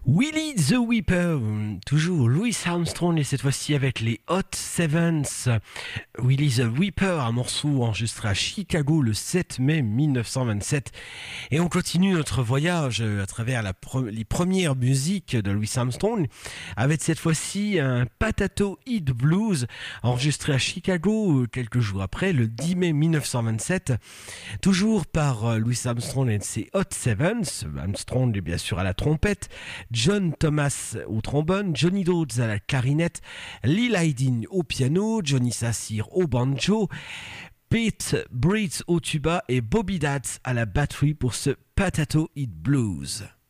Willie the Whipper, toujours Louis Armstrong et cette fois-ci avec les Hot Sevens. Willie the Whipper, un morceau enregistré à Chicago le 7 mai 1927. Et on continue notre voyage à travers les premières musiques de Louis Armstrong avec cette fois-ci un Potato Head Blues enregistré à Chicago quelques jours après, le 10 mai 1927. Toujours par Louis Armstrong et ses Hot Sevens. Armstrong est bien sûr à la trompette, John Thomas au trombone, Johnny Dodds à la clarinette, Lee Lydon au piano, Johnny Sassir au banjo, Pete Briggs au tuba et Bobby Datz à la batterie pour ce Potato Head Blues.